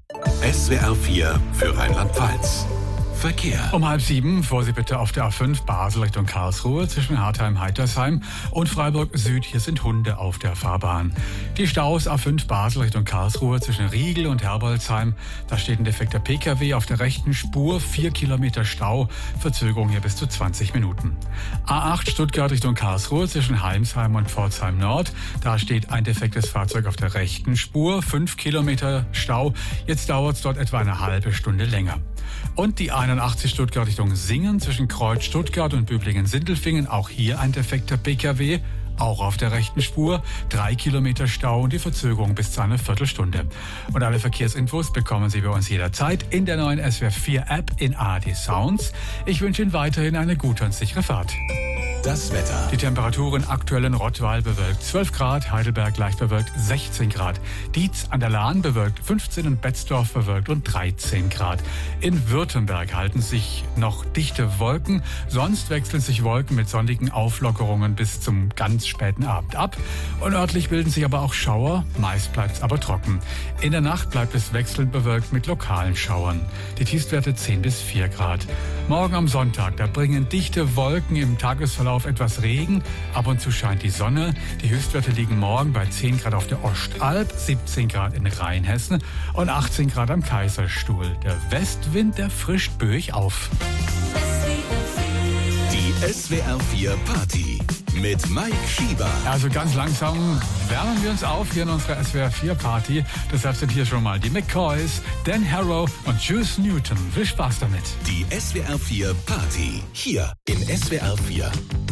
SWR 4 für Rheinland-Pfalz. Verkehr. Um 6:30 fuhr Sie bitte auf der A5 Basel Richtung Karlsruhe zwischen Hartheim-Heitersheim und Freiburg Süd. Hier sind Hunde auf der Fahrbahn. Die Staus A5 Basel Richtung Karlsruhe zwischen Riegel und Herbolzheim. Da steht ein defekter PKW auf der rechten Spur. 4 Kilometer Stau. Verzögerung hier bis zu 20 Minuten. A8 Stuttgart Richtung Karlsruhe zwischen Heimsheim und Pforzheim Nord. Da steht ein defektes Fahrzeug auf der rechten Spur. 5 Kilometer Stau. Jetzt dauert es dort etwa eine halbe Stunde länger. Und die 81 Stuttgart Richtung Singen zwischen Kreuz Stuttgart und Böblingen-Sindelfingen. Auch hier ein defekter PKW, auch auf der rechten Spur. 3 Kilometer Stau und die Verzögerung bis zu einer Viertelstunde. Und alle Verkehrsinfos bekommen Sie bei uns jederzeit in der neuen SWR 4 App in ARD Sounds. Ich wünsche Ihnen weiterhin eine gute und sichere Fahrt. Das Wetter. Die Temperaturen aktuell in Rottweil bewölkt 12 Grad, Heidelberg leicht bewölkt 16 Grad, Dietz an der Lahn bewölkt 15 und Betzdorf bewölkt und 13 Grad. In Württemberg halten sich noch dichte Wolken, sonst wechseln sich Wolken mit sonnigen Auflockerungen bis zum ganz späten Abend ab. Und örtlich bilden sich aber auch Schauer, meist bleibt es aber trocken. In der Nacht bleibt es wechselnd bewölkt mit lokalen Schauern. Die Tiefstwerte 10 bis 4 Grad. Morgen am Sonntag, da bringen dichte Wolken im Tagesverlauf etwas Regen. Ab und zu scheint die Sonne. Die Höchstwerte liegen morgen bei 10 Grad auf der Ostalb, 17 Grad in Rheinhessen und 18 Grad am Kaiserstuhl. Der Westwind, der frischt böig auf. Die SWR 4 Party mit Mike Schieber. Also ganz langsam wärmen wir uns auf hier in unserer SWR 4 Party. Deshalb sind hier schon mal die McCoys, Dan Harrow und Juice Newton. Viel Spaß damit. Die SWR 4 Party hier in SWR 4.